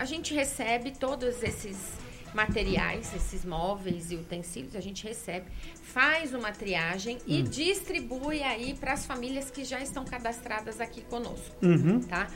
a gente recebe todos esses materiais, esses móveis e utensílios, a gente recebe, faz uma triagem e distribui aí para as famílias que já estão cadastradas aqui conosco, tá?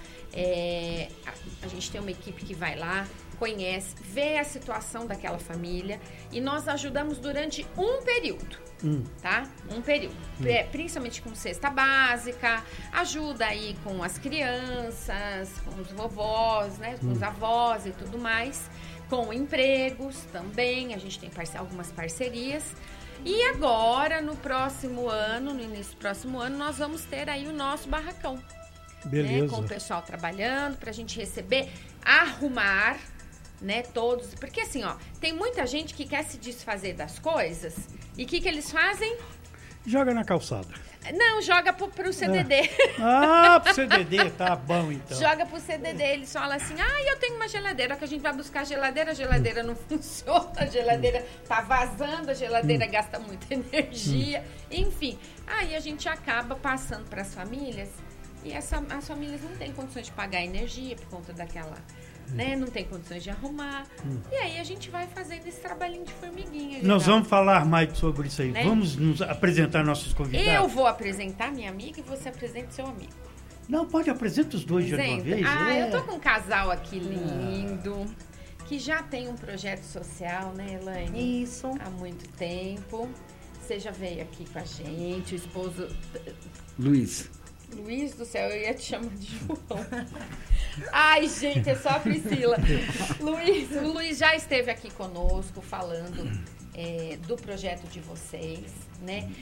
A gente tem uma equipe que vai lá, conhece, vê a situação daquela família e nós ajudamos durante um período, tá? Um período, principalmente com cesta básica, ajuda aí com as crianças, com os vovós, né? Com os avós e tudo mais, com empregos também, a gente tem algumas parcerias. E agora, no próximo ano, no início do próximo ano, nós vamos ter aí o nosso barracão. Beleza. Né? Com o pessoal trabalhando, pra gente receber, arrumar, né, todos. Porque assim, ó, tem muita gente que quer se desfazer das coisas e o que eles fazem? Joga na calçada. Não, joga pro CDD. Pro CDD, tá bom então. Joga pro CDD, eles falam assim, eu tenho uma geladeira, que a gente vai buscar a geladeira não funciona, a geladeira tá vazando, a geladeira gasta muita energia, enfim. Aí a gente acaba passando para as famílias e as famílias não têm condições de pagar energia por conta daquela... Né? Não tem condições de arrumar. E aí a gente vai fazendo esse trabalhinho de formiguinha. Nós vamos falar mais sobre isso aí. Né? Vamos nos apresentar nossos convidados. Eu vou apresentar minha amiga e você apresenta seu amigo. Não, pode apresentar os dois de uma vez. Eu tô com um casal aqui lindo, que já tem um projeto social, né, Elaine? Isso. Há muito tempo. Você já veio aqui com a gente, o esposo... Luiz do céu, eu ia te chamar de João. Ai, gente, é só a Priscila. O Luiz já esteve aqui conosco falando do projeto de vocês, né?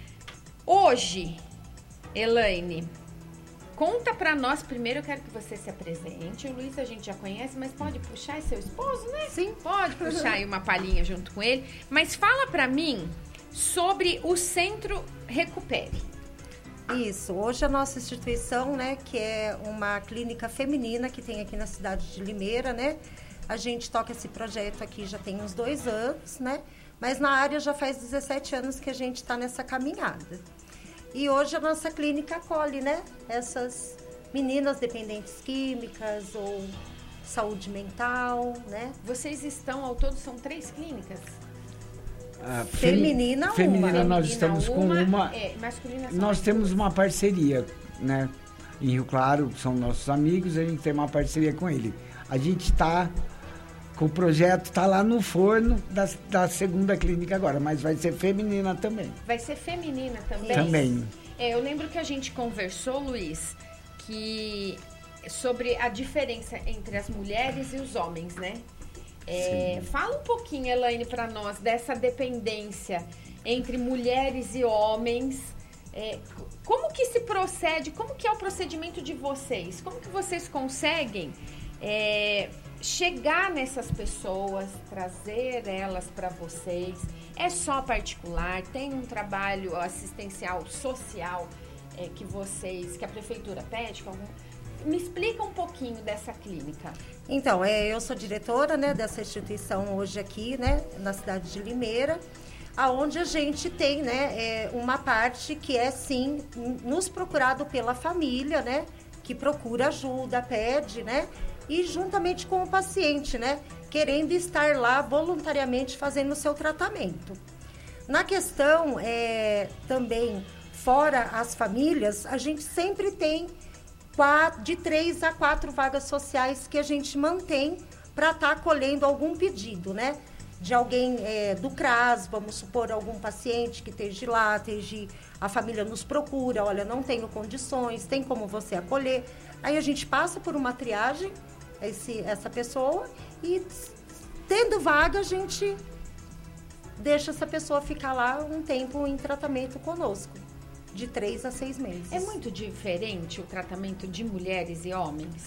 Hoje, Elaine, conta pra nós, primeiro eu quero que você se apresente. O Luiz a gente já conhece, mas pode puxar, é seu esposo, né? Sim. Pode puxar aí uma palhinha junto com ele. Mas fala pra mim sobre o Centro Recupere. Isso, hoje a nossa instituição, né, que é uma clínica feminina que tem aqui na cidade de Limeira, né, a gente toca esse projeto aqui já tem uns 2 anos, né, mas na área já faz 17 anos que a gente está nessa caminhada. E hoje a nossa clínica acolhe, né, essas meninas dependentes químicas ou saúde mental, né. Vocês estão, ao todo, são 3 clínicas? Feminina nós estamos com uma... masculina nós temos uma parceria, né? Em Rio Claro, são nossos amigos, a gente tem uma parceria com ele. A gente está com o projeto, está lá no forno da segunda clínica agora, mas vai ser feminina também. Vai ser feminina também? Também. Eu lembro que a gente conversou, Luiz, sobre a diferença entre as mulheres e os homens, né? Fala um pouquinho, Elaine, para nós dessa dependência entre mulheres e homens. Como que se procede? Como que é o procedimento de vocês? Como que vocês conseguem chegar nessas pessoas, trazer elas para vocês? É só particular? Tem um trabalho assistencial social que a prefeitura pede? Me explica um pouquinho dessa clínica. Então, eu sou diretora, né, dessa instituição hoje aqui, né, na cidade de Limeira, aonde a gente tem, né, uma parte que é, sim, nos procurado pela família, né, que procura ajuda, pede, né, e juntamente com o paciente, né, querendo estar lá voluntariamente fazendo o seu tratamento. Na questão, também, fora as famílias, a gente sempre tem de 3 a 4 vagas sociais que a gente mantém para estar acolhendo algum pedido, né? De alguém do CRAS, vamos supor, algum paciente que esteja lá, a família nos procura, olha, não tenho condições, tem como você acolher. Aí a gente passa por uma triagem, essa pessoa, e tendo vaga, a gente deixa essa pessoa ficar lá um tempo em tratamento conosco. De 3 a 6 meses. É muito diferente o tratamento de mulheres e homens?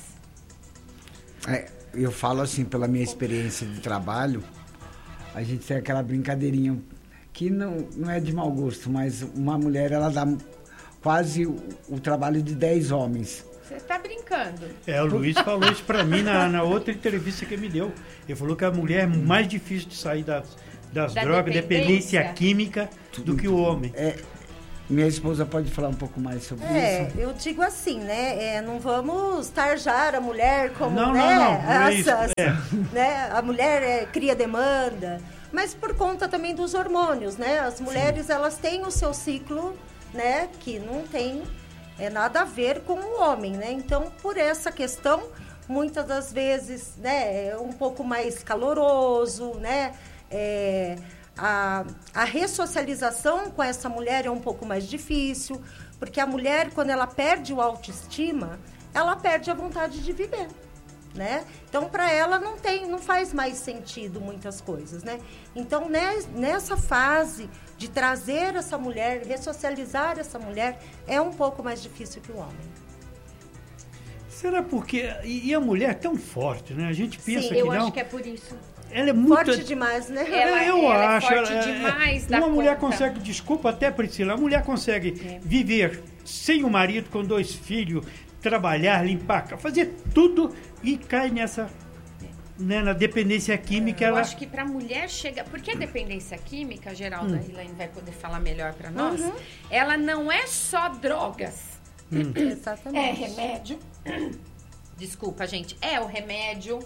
Eu falo assim, pela minha experiência de trabalho, a gente tem aquela brincadeirinha que não é de mau gosto, mas uma mulher, ela dá quase o trabalho de 10 homens. Você está brincando. O Luiz falou isso para mim na outra entrevista que ele me deu. Ele falou que a mulher é mais difícil de sair das drogas, dependência química, do que o homem. Minha esposa pode falar um pouco mais sobre isso? Eu digo assim, né? Não vamos tarjar a mulher como, Não, né? não é isso. Né? A mulher cria demanda, mas por conta também dos hormônios, né? As mulheres, elas têm o seu ciclo, né? Que não tem nada a ver com o homem, né? Então, por essa questão, muitas das vezes, né? É um pouco mais caloroso, né? A ressocialização com essa mulher é um pouco mais difícil, porque a mulher, quando ela perde o autoestima, ela perde a vontade de viver, né? Então, para ela, não faz mais sentido muitas coisas, né? Então, nessa fase de trazer essa mulher, ressocializar essa mulher, é um pouco mais difícil que o homem. Será porque... E a mulher é tão forte, né? A gente pensa que eu não... acho que é por isso. Ela é muito... Forte demais, né? Eu acho. É forte demais da uma mulher conta. consegue, desculpa até, Priscila, a mulher consegue viver sem o marido, com 2 filhos, trabalhar, limpar, fazer tudo e cai nessa... Né, na dependência química. Eu acho que para a mulher chega... Porque a dependência química, Geralda, a Elaine vai poder falar melhor para nós, ela não é só drogas. Exatamente. É remédio. Desculpa, gente. É o remédio,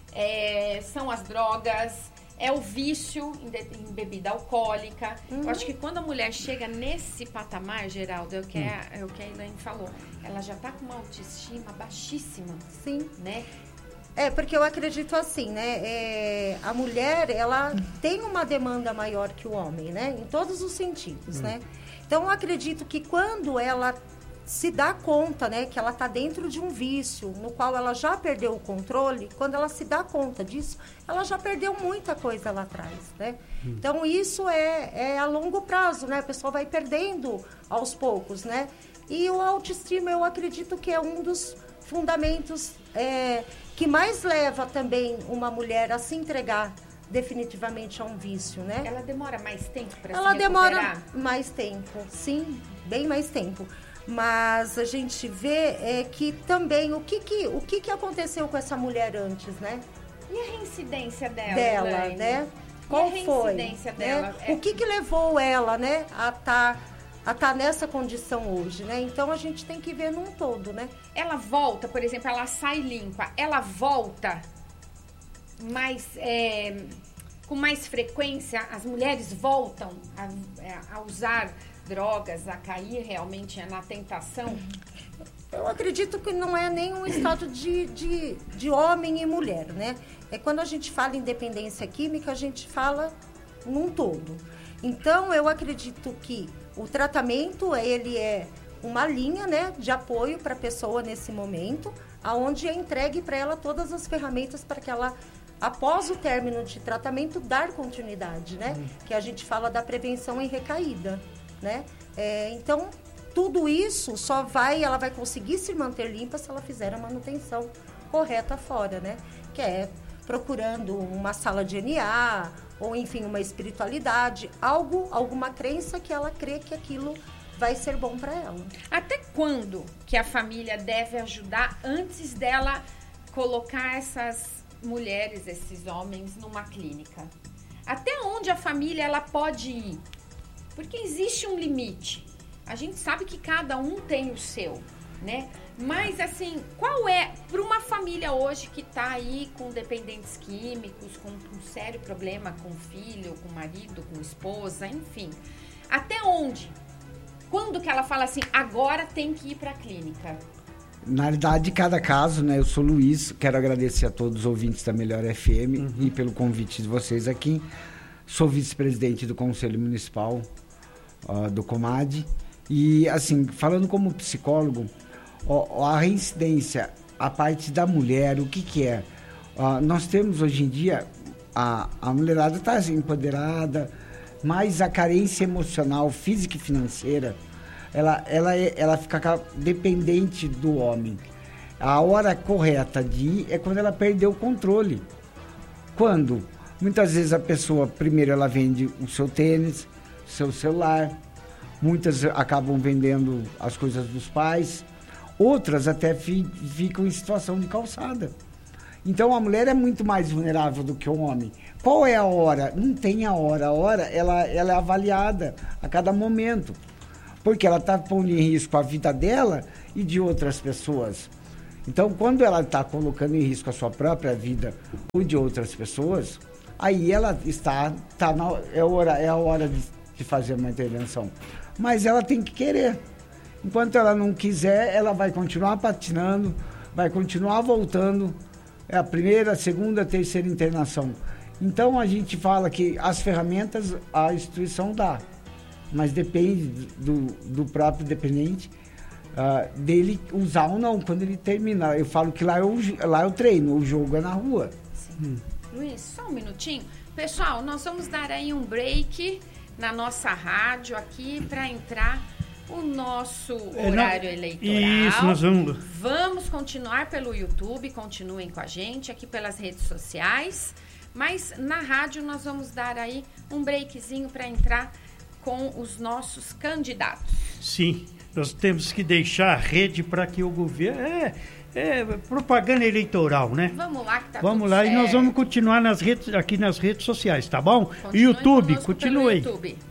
são as drogas, é o vício em bebida alcoólica. Eu acho que quando a mulher chega nesse patamar, Geraldo, é o que a Elaine falou. Ela já está com uma autoestima baixíssima. Sim. Né? Porque eu acredito assim, né? A mulher, ela tem uma demanda maior que o homem, né? Em todos os sentidos, né? Então, eu acredito que quando ela se dá conta, né? Que ela está dentro de um vício, no qual ela já perdeu o controle, quando ela se dá conta disso, ela já perdeu muita coisa lá atrás, né? Então, isso é a longo prazo, né? A pessoa vai perdendo aos poucos, né? E o autoestima, eu acredito que é um dos fundamentos que mais leva também uma mulher a se entregar definitivamente a um vício, né? Ela demora mais tempo para se Ela demora recuperar? mais tempo, sim, bem mais tempo. Mas a gente vê que também o que aconteceu com essa mulher antes, né? E a reincidência dela, Elaine? né? Qual Qual foi? reincidência dela? Né? O que levou ela, né, a tá nessa condição hoje, né? Então a gente tem que ver num todo, né? Ela volta, por exemplo, ela sai limpa, ela volta mais, com mais frequência, as mulheres voltam a usar drogas, a cair realmente na tentação? Eu acredito que não é nenhum estado de homem e mulher, né? Quando a gente fala em dependência química, a gente fala num todo. Então, eu acredito que o tratamento, ele é uma linha, né, de apoio para a pessoa nesse momento, aonde é entregue para ela todas as ferramentas para que ela, após o término de tratamento, dar continuidade, né? Que a gente fala da prevenção em recaída, né? Então, tudo isso ela vai conseguir se manter limpa se ela fizer a manutenção correta fora, né? Que é procurando uma sala de NA, ou enfim, uma espiritualidade, alguma crença que ela crê que aquilo vai ser bom para ela. Até quando que a família deve ajudar antes dela colocar essas mulheres, esses homens, numa clínica? Até onde a família ela pode ir? Porque existe um limite. A gente sabe que cada um tem o seu, né? Mas, assim, qual é, para uma família hoje que está aí com dependentes químicos, com um sério problema com filho, com marido, com esposa, enfim, até onde? Quando que ela fala assim, agora tem que ir para a clínica? Na realidade, cada caso, né? Eu sou Luiz, quero agradecer a todos os ouvintes da Melhor FM e pelo convite de vocês aqui. Sou vice-presidente do Conselho Municipal do Comad. E, assim, falando como psicólogo, a reincidência, a parte da mulher, o que é? Nós temos hoje em dia, a mulherada está assim, empoderada, mas a carência emocional, física e financeira, ela fica dependente do homem. A hora correta de ir é quando ela perdeu o controle. Quando? Muitas vezes a pessoa, primeiro ela vende o seu tênis, o seu celular, muitas acabam vendendo as coisas dos pais, outras até ficam em situação de calçada. Então a mulher é muito mais vulnerável do que o homem. Qual é a hora? Não tem a hora. A hora ela é avaliada a cada momento. porque ela está pondo em risco a vida dela e de outras pessoas. Então, quando ela está colocando em risco a sua própria vida ou de outras pessoas, aí ela é a hora de fazer uma intervenção. Mas ela tem que querer. Enquanto ela não quiser, ela vai continuar patinando, vai continuar voltando. É a primeira, a segunda, a terceira internação. Então, a gente fala que as ferramentas a instituição dá, mas depende do próprio dependente, dele usar ou não. Quando ele terminar, eu falo que lá eu treino, o jogo é na rua. Sim. Luiz, só um minutinho. Pessoal, nós vamos dar aí um break na nossa rádio aqui para entrar o nosso horário eleitoral. Isso, nós vamos. Vamos continuar pelo YouTube, continuem com a gente aqui pelas redes sociais, mas na rádio nós vamos dar aí um breakzinho para entrar com os nossos candidatos. Sim, nós temos que deixar a rede para que o governo... É propaganda eleitoral, né? Vamos lá, que tá Vamos tudo lá, certo. E nós vamos continuar aqui nas redes sociais, tá bom? Continue YouTube, conosco continue. pelo YouTube.